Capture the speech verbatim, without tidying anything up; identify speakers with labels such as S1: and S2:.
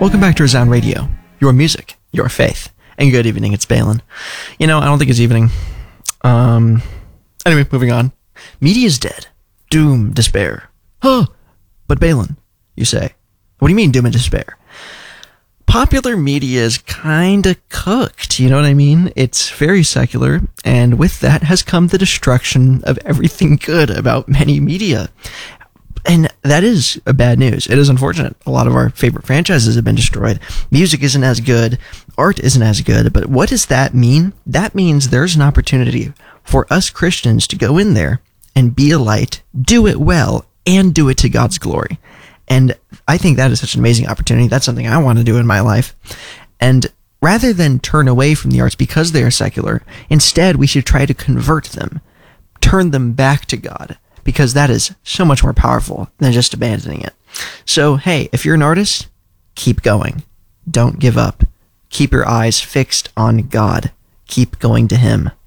S1: Welcome back to Resound Radio, your music, your faith. And good evening, it's Balin. You know, I don't think it's evening. Um, anyway, moving on. Media's dead. Doom, despair. Huh, but Balin, you say. What do you mean, doom and despair? Popular media is kinda cooked, you know what I mean? It's very secular, and with that has come the destruction of everything good about many media. And that is a bad news. It is unfortunate. A lot of our favorite franchises have been destroyed. Music isn't as good. Art isn't as good. But what does that mean? That means there's an opportunity for us Christians to go in there and be a light, do it well, and do it to God's glory. And I think that is such an amazing opportunity. That's something I want to do in my life. And rather than turn away from the arts because they are secular, instead we should try to convert them, turn them back to God, because that is so much more powerful than just abandoning it. So, hey, if you're an artist, keep going. Don't give up. Keep your eyes fixed on God. Keep going to Him.